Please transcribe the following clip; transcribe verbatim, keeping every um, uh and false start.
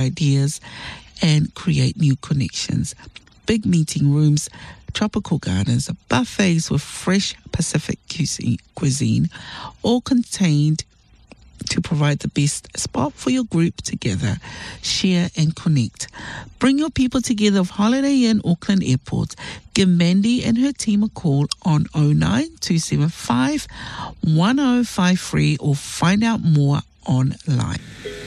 ideas and create new connections. Big meeting rooms, tropical gardens, buffets with fresh Pacific cuisine, all contained to provide the best spot for your group to gather, share and connect. Bring your people together with Holiday Inn Auckland Airport. Give Mandy and her team a call on oh nine two seven five one oh five three or find out more online.